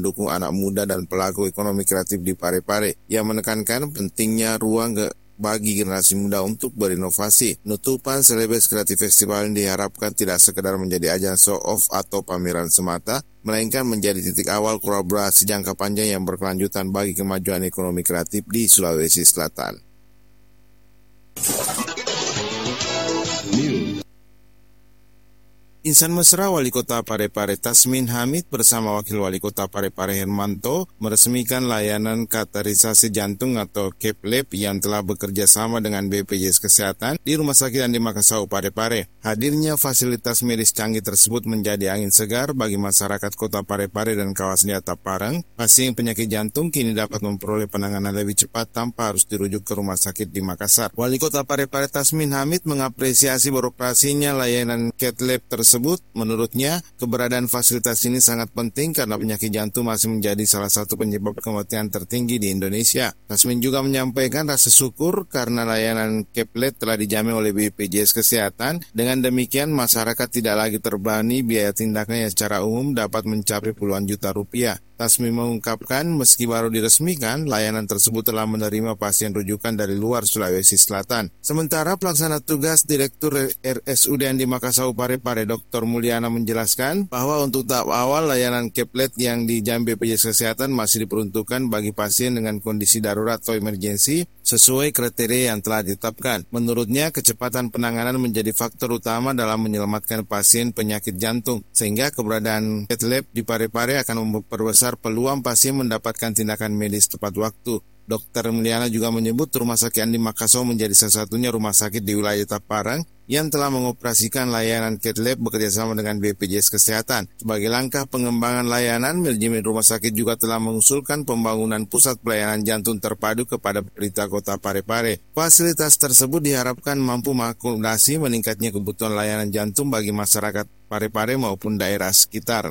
mendukung anak muda dan pelaku ekonomi kreatif di Parepare. Ia menekankan pentingnya ruang bagi generasi muda untuk berinovasi. Penutupan Celebes Creative Festival ini diharapkan tidak sekedar menjadi ajang show off atau pameran semata, melainkan menjadi titik awal kolaborasi jangka panjang yang berkelanjutan bagi kemajuan ekonomi kreatif di Sulawesi Selatan. Insan Mesra Wali Kota Parepare Tasmin Hamid bersama Wakil Wali Kota Parepare Hermanto meresmikan layanan kateterisasi jantung atau CAP Lab yang telah bekerja sama dengan BPJS Kesehatan di Rumah Sakit Andi Makassau Parepare. Hadirnya fasilitas medis canggih tersebut menjadi angin segar bagi masyarakat Kota Parepare dan kawasan Atap Parang. Pasien penyakit jantung kini dapat memperoleh penanganan lebih cepat tanpa harus dirujuk ke rumah sakit di Makassar. Wali Kota Parepare Tasmin Hamid mengapresiasi beroperasinya layanan CAP Lab tersebut. Menurutnya, keberadaan fasilitas ini sangat penting karena penyakit jantung masih menjadi salah satu penyebab kematian tertinggi di Indonesia. Tasmin juga menyampaikan rasa syukur karena layanan CAP Lab telah dijamin oleh BPJS Kesehatan. Dengan demikian, masyarakat tidak lagi terbebani biaya tindakan yang secara umum dapat mencapai puluhan juta rupiah. Tasmin mengungkapkan meski baru diresmikan, layanan tersebut telah menerima pasien rujukan dari luar Sulawesi Selatan. Sementara pelaksana tugas Direktur RSUD Andi Makassau Parepare Dr. Mulyana menjelaskan bahwa untuk tahap awal layanan CAP Lab yang dijamin BPJS Kesehatan masih diperuntukkan bagi pasien dengan kondisi darurat atau emergensi sesuai kriteria yang telah ditetapkan. Menurutnya, kecepatan penanganan menjadi faktor utama dalam menyelamatkan pasien penyakit jantung, sehingga keberadaan CAP Lab di Parepare akan memperbesar peluang pasien mendapatkan tindakan medis tepat waktu. Dr. Mulyana juga menyebut Rumah Sakit Andi Makassau menjadi salah satunya rumah sakit di wilayah Atap Parang yang telah mengoperasikan layanan CAP Lab bekerjasama dengan BPJS Kesehatan. Sebagai langkah pengembangan layanan, manajemen rumah sakit juga telah mengusulkan pembangunan pusat pelayanan jantung terpadu kepada pemerintah Kota Parepare. Fasilitas tersebut diharapkan mampu mengakomodasi meningkatnya kebutuhan layanan jantung bagi masyarakat Parepare maupun daerah sekitar.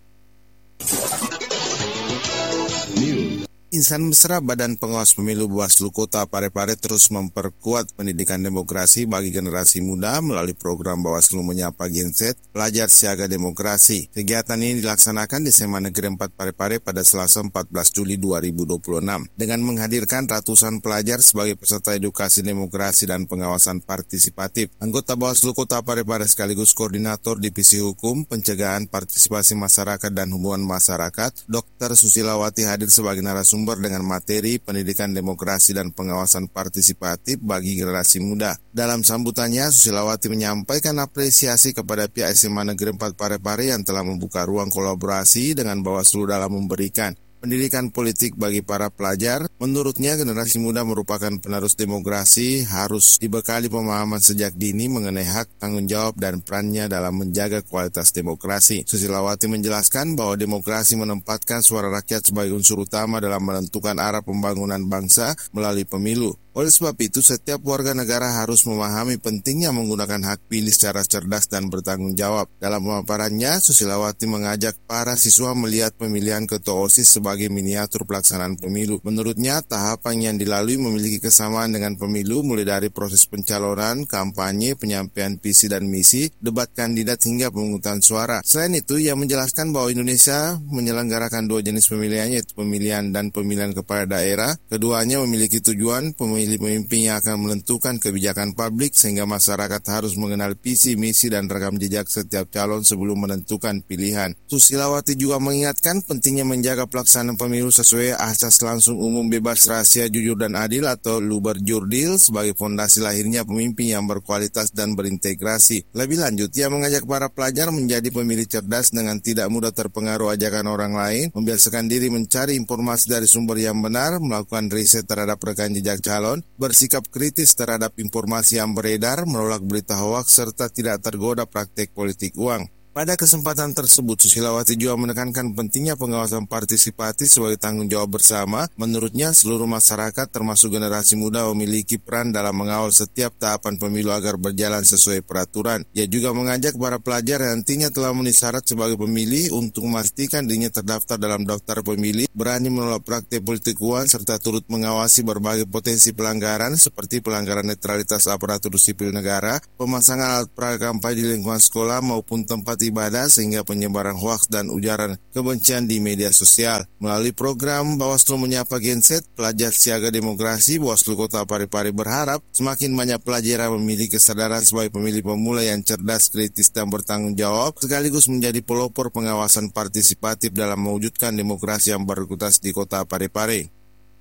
Insan Mesra Badan Pengawas Pemilu Bawaslu Kota Parepare terus memperkuat pendidikan demokrasi bagi generasi muda melalui program Bawaslu Menyapa Gen Z, Pelajar Siaga Demokrasi. Kegiatan ini dilaksanakan di SMA Negeri 4 Parepare pada Selasa 14 Juli 2026 dengan menghadirkan ratusan pelajar sebagai peserta edukasi demokrasi dan pengawasan partisipatif. Anggota Bawaslu Kota Parepare sekaligus Koordinator Divisi Hukum, Pencegahan Partisipasi Masyarakat dan Hubungan Masyarakat, Dr. Susilawati hadir sebagai narasumber dengan materi pendidikan demokrasi dan pengawasan partisipatif bagi generasi muda. Dalam sambutannya, Susilawati menyampaikan apresiasi kepada pihak SMA Negeri 4 Parepare yang telah membuka ruang kolaborasi dengan Bawaslu dalam memberikan pendidikan politik bagi para pelajar. Menurutnya, generasi muda merupakan penerus demokrasi, harus dibekali pemahaman sejak dini mengenai hak, tanggung jawab, dan perannya dalam menjaga kualitas demokrasi. Susilawati menjelaskan bahwa demokrasi menempatkan suara rakyat sebagai unsur utama dalam menentukan arah pembangunan bangsa melalui pemilu. Oleh sebab itu, setiap warga negara harus memahami pentingnya menggunakan hak pilih secara cerdas dan bertanggung jawab. Dalam pemaparannya, Susilawati mengajak para siswa melihat pemilihan ketua OSIS sebagai miniatur pelaksanaan pemilu. Menurutnya, tahapan yang dilalui memiliki kesamaan dengan pemilu, mulai dari proses pencalonan, kampanye, penyampaian visi dan misi, debat kandidat hingga pemungutan suara. Selain itu, ia menjelaskan bahwa Indonesia menyelenggarakan dua jenis pemilihan, yaitu pemilihan dan pemilihan kepala daerah. Keduanya memiliki tujuan pemimpin yang akan menentukan kebijakan publik, sehingga masyarakat harus mengenal visi, misi, dan rekam jejak setiap calon sebelum menentukan pilihan. Susilawati juga mengingatkan pentingnya menjaga pelaksanaan pemilu sesuai asas langsung umum bebas rahasia jujur dan adil atau luber jurdil sebagai fondasi lahirnya pemimpin yang berkualitas dan berintegrasi. Lebih lanjut, ia mengajak para pelajar menjadi pemilih cerdas dengan tidak mudah terpengaruh ajakan orang lain, membiasakan diri mencari informasi dari sumber yang benar, melakukan riset terhadap rekam jejak calon, bersikap kritis terhadap informasi yang beredar, menolak berita hoaks, serta tidak tergoda praktek politik uang. Pada kesempatan tersebut, Susilawati juga menekankan pentingnya pengawasan partisipatif sebagai tanggung jawab bersama. Menurutnya, seluruh masyarakat termasuk generasi muda memiliki peran dalam mengawal setiap tahapan pemilu agar berjalan sesuai peraturan. Ia juga mengajak para pelajar yang nantinya telah memenuhi syarat sebagai pemilih untuk memastikan dirinya terdaftar dalam daftar pemilih, berani menolak praktek politik uang, serta turut mengawasi berbagai potensi pelanggaran seperti pelanggaran netralitas aparatur sipil negara, pemasangan alat peraga kampanye di lingkungan sekolah maupun tempat tempat ibadah sehingga penyebaran hoaks dan ujaran kebencian di media sosial. Melalui program Bawaslu Menyapa Genset, pelajar siaga demokrasi Bawaslu Kota Parepare berharap semakin banyak pelajar memiliki kesadaran sebagai pemilih pemula yang cerdas, kritis, dan bertanggung jawab, sekaligus menjadi pelopor pengawasan partisipatif dalam mewujudkan demokrasi yang berkualitas di Kota Parepare.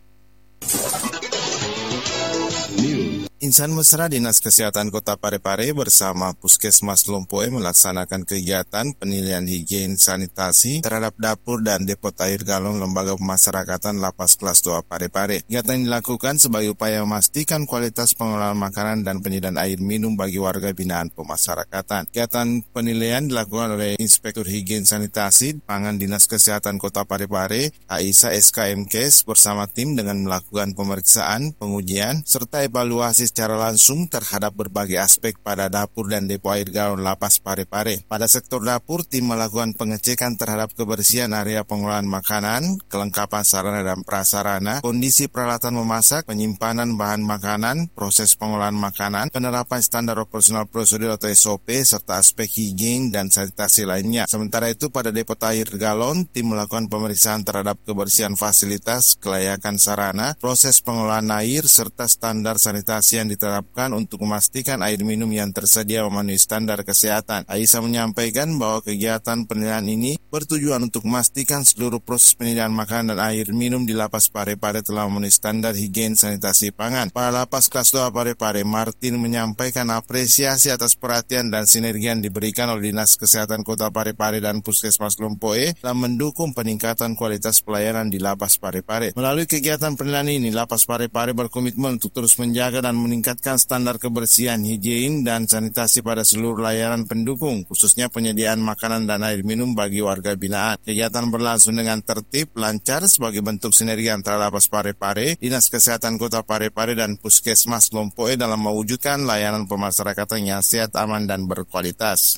Insan Mesra Dinas Kesehatan Kota Parepare bersama Puskesmas Lompoe melaksanakan kegiatan penilaian higien sanitasi terhadap dapur dan depot air galon Lembaga Pemasyarakatan Lapas Kelas 2 Parepare. Kegiatan dilakukan sebagai upaya memastikan kualitas pengelolaan makanan dan penyediaan air minum bagi warga binaan pemasyarakatan. Kegiatan penilaian dilakukan oleh Inspektur Higien Sanitasi Pangan Dinas Kesehatan Kota Parepare, Aisyah SKMKes bersama tim dengan melakukan pemeriksaan, pengujian, serta evaluasi secara langsung terhadap berbagai aspek pada dapur dan depo air galon Lapas Parepare. Pada sektor dapur, tim melakukan pengecekan terhadap kebersihan area pengolahan makanan, kelengkapan sarana dan prasarana, kondisi peralatan memasak, penyimpanan bahan makanan, proses pengolahan makanan, penerapan standar operasional prosedur atau SOP, serta aspek higien dan sanitasi lainnya. Sementara itu, pada depo air galon, tim melakukan pemeriksaan terhadap kebersihan fasilitas, kelayakan sarana, proses pengolahan air, serta standar sanitasi yang diterapkan untuk memastikan air minum yang tersedia memenuhi standar kesehatan. Aisyah menyampaikan bahwa kegiatan penilaian ini bertujuan untuk memastikan seluruh proses penyediaan makanan dan air minum di Lapas Parepare telah memenuhi standar higien sanitasi pangan. Kepala Lapas Kelas 2 Parepare, Martin, menyampaikan apresiasi atas perhatian dan sinergi yang diberikan oleh Dinas Kesehatan Kota Parepare dan Puskesmas Lompoe dalam mendukung peningkatan kualitas pelayanan di Lapas Parepare. Melalui kegiatan penilaian ini, Lapas Parepare berkomitmen untuk terus menjaga dan meningkatkan standar kebersihan, higien, dan sanitasi pada seluruh layanan pendukung, khususnya penyediaan makanan dan air minum bagi warga binaan. Kegiatan berlangsung dengan tertib, lancar sebagai bentuk sinergi antara Lapas Parepare, Dinas Kesehatan Kota Parepare, dan Puskesmas Lompoe dalam mewujudkan layanan pemasyarakatan yang sehat, aman, dan berkualitas.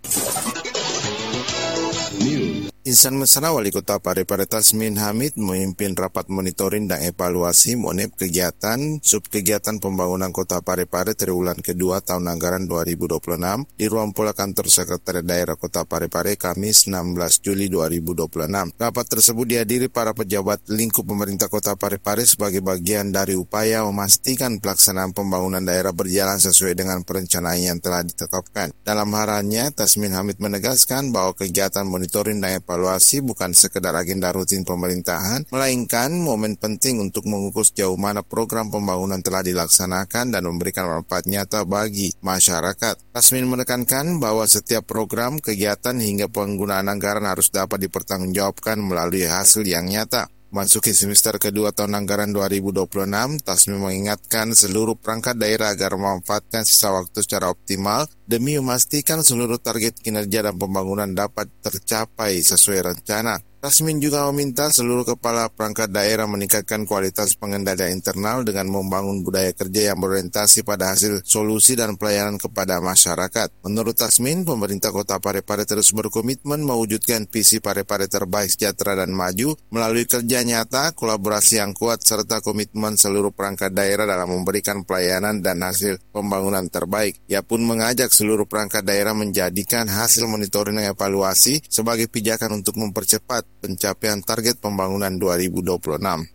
Insan Mesra Wali Kota Parepare Tasmin Hamid memimpin rapat monitoring dan evaluasi MONEP kegiatan subkegiatan pembangunan Kota Parepare triwulan kedua tahun anggaran 2026 di ruang pola kantor Sekretariat Daerah Kota Parepare Kamis 16 Juli 2026. Rapat tersebut dihadiri para pejabat lingkup pemerintah Kota Parepare sebagai bagian dari upaya memastikan pelaksanaan pembangunan daerah berjalan sesuai dengan perencanaan yang telah ditetapkan. Dalam arahannya, Tasmin Hamid menegaskan bahwa kegiatan monitoring dan evaluasi bukan sekedar agenda rutin pemerintahan, melainkan momen penting untuk mengukur sejauh mana program pembangunan telah dilaksanakan dan memberikan manfaat nyata bagi masyarakat. Tasmin menekankan bahwa setiap program, kegiatan hingga penggunaan anggaran harus dapat dipertanggungjawabkan melalui hasil yang nyata. Masuki semester kedua tahun anggaran 2026, Tasmin mengingatkan seluruh perangkat daerah agar memanfaatkan sisa waktu secara optimal demi memastikan seluruh target kinerja dan pembangunan dapat tercapai sesuai rencana. Tasmin juga meminta seluruh kepala perangkat daerah meningkatkan kualitas pengendalian internal dengan membangun budaya kerja yang berorientasi pada hasil solusi dan pelayanan kepada masyarakat. Menurut Tasmin, pemerintah Kota Parepare terus berkomitmen mewujudkan visi Parepare terbaik, sejahtera, dan maju melalui kerja nyata, kolaborasi yang kuat, serta komitmen seluruh perangkat daerah dalam memberikan pelayanan dan hasil pembangunan terbaik. Ia pun mengajak seluruh perangkat daerah menjadikan hasil monitoring dan evaluasi sebagai pijakan untuk mempercepat pencapaian target pembangunan 2026.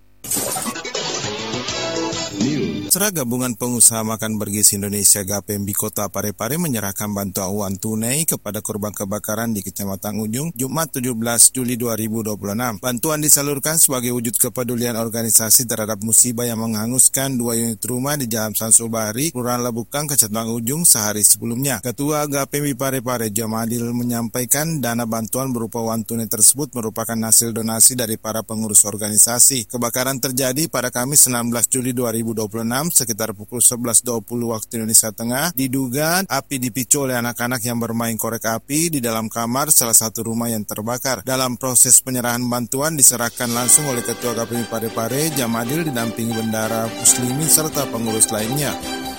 Secara Gabungan Pengusaha Makan Bergizi Indonesia GAPEMBI Kota Parepare menyerahkan bantuan uang tunai kepada korban kebakaran di Kecamatan Ujung Jumat 17 Juli 2026. Bantuan disalurkan sebagai wujud kepedulian organisasi terhadap musibah yang menghanguskan 2 unit rumah di Jalan Sansobari, Kelurahan Labukang, Kecamatan Ujung sehari sebelumnya. Ketua GAPEMBI Parepare Jamadil menyampaikan dana bantuan berupa uang tunai tersebut merupakan hasil donasi dari para pengurus organisasi. Kebakaran terjadi pada Kamis 16 Juli 2026 sekitar pukul 11.20 waktu Indonesia Tengah. Diduga api dipicu oleh anak-anak yang bermain korek api di dalam kamar salah satu rumah yang terbakar. Dalam proses penyerahan bantuan diserahkan langsung oleh Ketua GAPEMBI Parepare Jamadil didampingi Bendara Muslimin serta pengurus lainnya.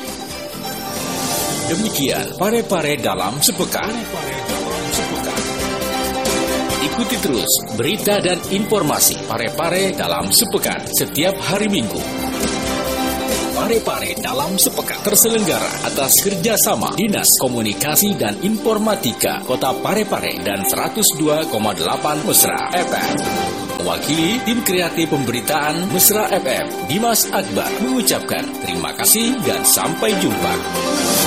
Demikian Parepare dalam sepekan. Ikuti terus berita dan informasi Parepare dalam sepekan setiap hari Minggu. Parepare dalam sepekan terselenggara atas kerjasama Dinas Komunikasi dan Informatika Kota Parepare dan 102,8 Mesra FM. Mewakili tim kreatif pemberitaan Mesra FM, Dimas Akbar mengucapkan terima kasih dan sampai jumpa.